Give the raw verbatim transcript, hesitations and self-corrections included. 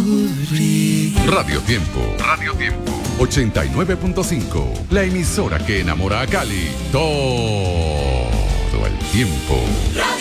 descubrí. Radio Tiempo. Radio Tiempo. ochenta y nueve punto cinco. La emisora que enamora a Cali todo el tiempo. Radio